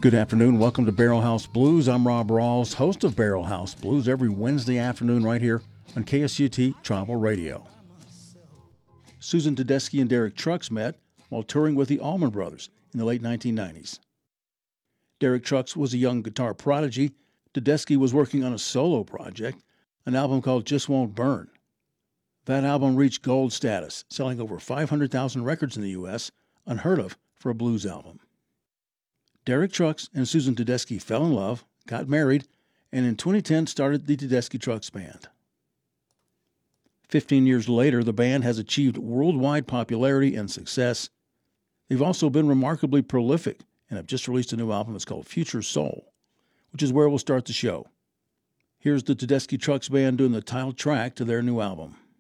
Good afternoon. Welcome to Barrel House Blues. I'm Rob Rawls, host of Barrel House Blues, every Wednesday afternoon right here on KSUT Tribal Radio. Susan Tedeschi and Derek Trucks met while touring with the Allman Brothers in the late 1990s. Derek Trucks was a young guitar prodigy. Tedeschi was working on a solo project, an album called Just Won't Burn. That album reached gold status, selling over 500,000 records in the U.S., unheard of for a blues album. Derek Trucks and Susan Tedeschi fell in love, got married, and in 2010 started the Tedeschi Trucks Band. 15 years later, the band has achieved worldwide popularity and success. They've also been remarkably prolific and have just released a new album. It's called Future Soul, which is where we'll start the show. Here's the Tedeschi Trucks Band doing the title track to their new album.